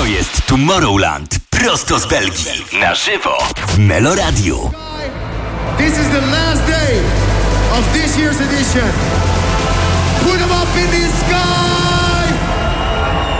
jest Tomorrowland prosto z Belgii. Na żywo w Meloradiu. This is the last day of this year's edition. Put them up in the sky.